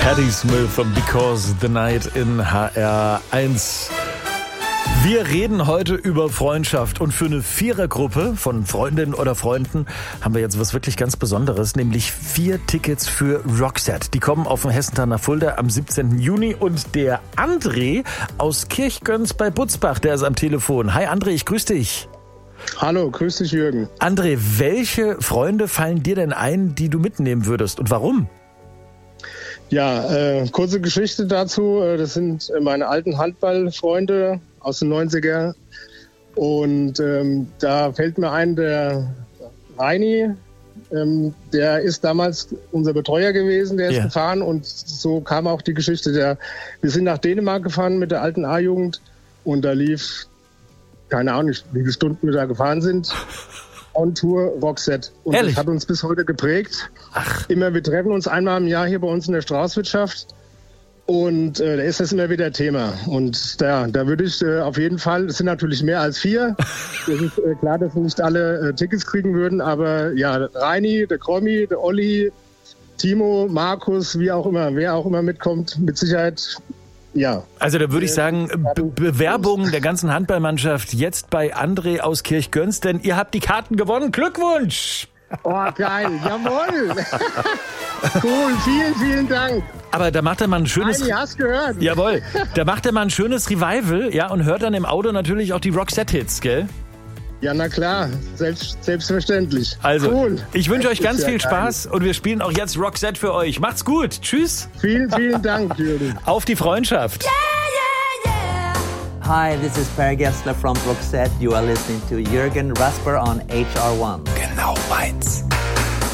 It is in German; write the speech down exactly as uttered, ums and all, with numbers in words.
Patti Smith und Because the Night in H R eins. Wir reden heute über Freundschaft und für eine Vierergruppe von Freundinnen oder Freunden haben wir jetzt was wirklich ganz Besonderes, nämlich vier Tickets für Roxette. Die kommen auf dem Hessenthal nach Fulda am siebzehnten Juni und der André aus Kirchgöns bei Butzbach, der ist am Telefon. Hi André, ich grüße dich. Hallo, grüß dich Jürgen. André, welche Freunde fallen dir denn ein, die du mitnehmen würdest und warum? Ja, äh, kurze Geschichte dazu. Das sind meine alten Handballfreunde aus den neunziger. Und ähm, da fällt mir ein, der Reini, ähm, der ist damals unser Betreuer gewesen, der ist yeah. gefahren. Und so kam auch die Geschichte. Der, wir sind nach Dänemark gefahren mit der alten A-Jugend und da lief, keine Ahnung, wie viele Stunden wir da gefahren sind, on Tour Roxette. Und Ehrlich? Das hat uns bis heute geprägt. Ach. Immer, wir treffen uns einmal im Jahr hier bei uns in der Straußwirtschaft und äh, da ist das immer wieder Thema. Und da, da würde ich äh, auf jeden Fall, es sind natürlich mehr als vier, das ist äh, klar, dass wir nicht alle äh, Tickets kriegen würden, aber ja, Reini, der Kromi, der Olli, Timo, Markus, wie auch immer, wer auch immer mitkommt, mit Sicherheit. Ja. Also da würde ich sagen, Be- Bewerbung der ganzen Handballmannschaft jetzt bei André aus Kirchgöns, denn ihr habt die Karten gewonnen. Glückwunsch! Oh, geil, jawohl! Cool, vielen, vielen Dank. Aber da macht er mal ein schönes... Nein, hast gehört. Jawohl, da macht er mal ein schönes Revival, ja, und hört dann im Auto natürlich auch die Roxette-Hits, gell? Ja, na klar, selbst, selbstverständlich. Also, cool. Ich wünsche euch ganz Ja, viel geil. Spaß und wir spielen auch jetzt Roxette für euch. Macht's gut, tschüss! Vielen, vielen Dank, Jürgen. Auf die Freundschaft! Hi, this is Per Gessler from Roxette. You are listening to Jürgen Rasper on H R one. Genau meins.